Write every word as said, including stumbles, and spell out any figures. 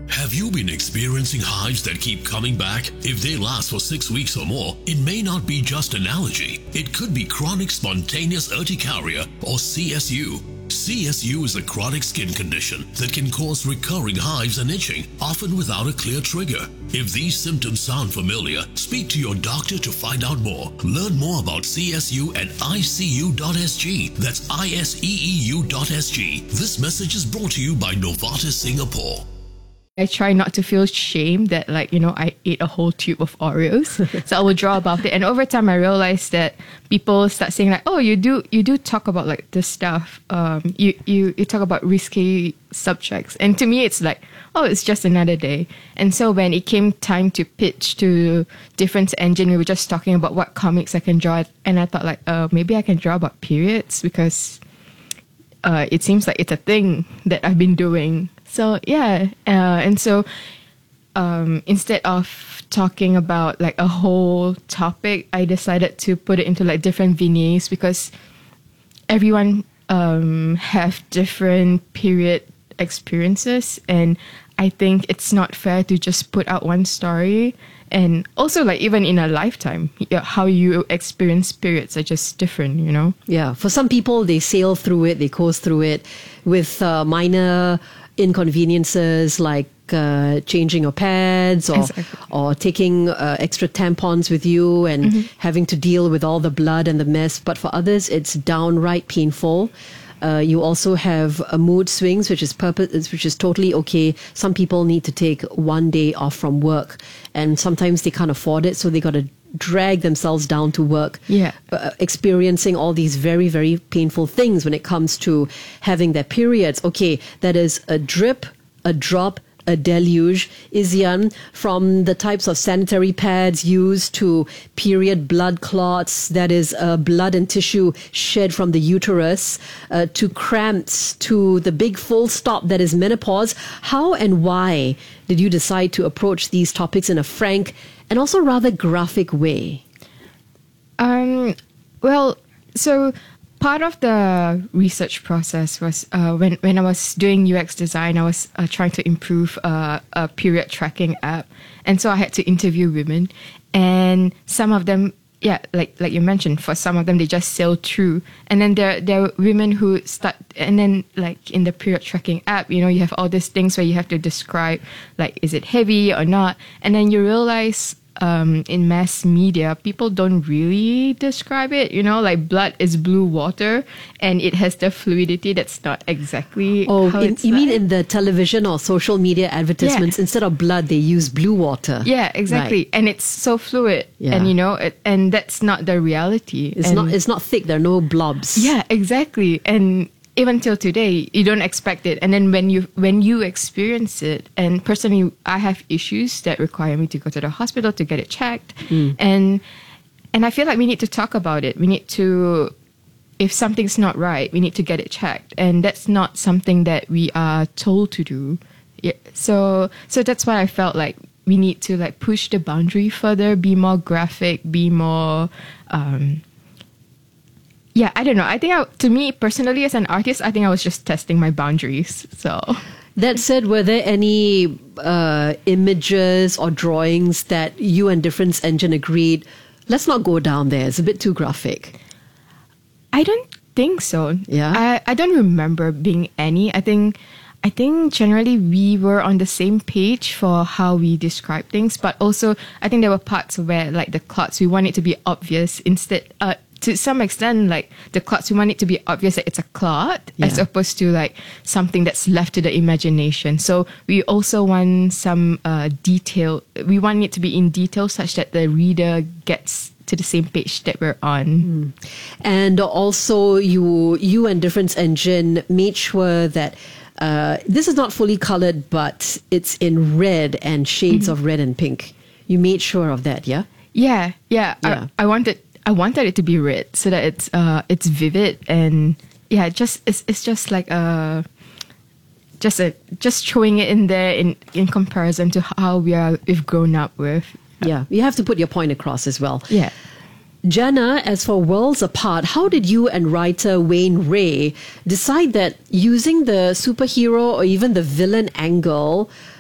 Have you been experiencing hives that keep coming back? If they last for six weeks or more, it may not be just an allergy. It could be chronic spontaneous urticaria or C S U. C S U is a chronic skin condition that can cause recurring hives and itching, often without a clear trigger. If these symptoms sound familiar, speak to your doctor to find out more. Learn more about C S U at I C U dot S G. That's I S E E U dot S G. This message is brought to you by Novartis Singapore. I try not to feel shame that, like, you know, I ate a whole tube of Oreos. So I will draw about it. And over time, I realized that people start saying, like, oh, you do you do talk about, like, this stuff. Um, you, you, you talk about risky subjects. And to me, it's like, oh, it's just another day. And so when it came time to pitch to Difference Engine, we were just talking about what comics I can draw. And I thought, like, uh, maybe I can draw about periods because uh, it seems like it's a thing that I've been doing. So, yeah, uh, and so um, instead of talking about like a whole topic, I decided to put it into like different vignettes because everyone um, have different period experiences. And I think it's not fair to just put out one story. And also, like, even in a lifetime, how you experience periods are just different, you know? Yeah, for some people, they sail through it, they coast through it with uh, minor inconveniences like uh, changing your pads or Exactly. or taking uh, extra tampons with you and mm-hmm. having to deal with all the blood and the mess. But for others, it's downright painful. Uh, you also have uh, mood swings, which is purpose, which is totally okay. Some people need to take one day off from work, and sometimes they can't afford it, so they got to drag themselves down to work, yeah. uh, experiencing all these very, very painful things when it comes to having their periods. Okay, that is a drip, a drop, a deluge. Isian, from the types of sanitary pads used to period blood clots, that is uh, blood and tissue shed from the uterus, uh, to cramps, to the big full stop that is menopause. How and why did you decide to approach these topics in a frank and also rather graphic way? Um, well, so part of the research process was uh, when, when I was doing U X design, I was uh, trying to improve uh, a period tracking app. And so I had to interview women. And some of them, yeah, like like you mentioned, for some of them, they just sail through. And then there, there are women who start, and then like in the period tracking app, you know, you have all these things where you have to describe, like, is it heavy or not? And then you realize um, in mass media, people don't really describe it, you know, like blood is blue water and it has the fluidity that's not exactly Oh, how in, it's you mean like. in the television or social media advertisements, Yeah. instead of blood, they use blue water. Yeah, exactly. Right. And it's so fluid. Yeah. And, you know, it, and that's not the reality. It's and not it's not thick, there are no blobs. Yeah, exactly. And even till today, you don't expect it. And then when you when you experience it, and personally, I have issues that require me to go to the hospital to get it checked. Mm. And and I feel like we need to talk about it. We need to, if something's not right, we need to get it checked. And that's not something that we are told to do. Yeah. So so that's why I felt like we need to like push the boundary further, be more graphic, be more um yeah, I don't know. I think I, to me personally as an artist, I think I was just testing my boundaries. So That said, were there any uh, images or drawings that you and Difference Engine agreed, let's not go down there, it's a bit too graphic? I don't think so. Yeah? I, I don't remember being any. I think I think generally we were on the same page for how we describe things, but also I think there were parts where like the clots, we want it to be obvious instead, uh, to some extent, like the clots, we want it to be obvious that it's a clot Yeah. as opposed to like something that's left to the imagination. So we also want some uh, detail. We want it to be in detail such that the reader gets to the same page that we're on. Mm. And also you, you and Difference Engine made sure that uh, this is not fully colored, but it's in red and shades Mm-hmm. of red and pink. You made sure of that, yeah? Yeah, yeah. Yeah. I, I wanted I wanted it to be red so that it's uh it's vivid and yeah, just it's it's just like a just a just showing it in there in in comparison to how we are we've grown up with. Yeah, you have to put your point across as well. Yeah. Jana, as for Worlds Apart, how did you and writer Wayne Ray decide that using the superhero or even the villain angle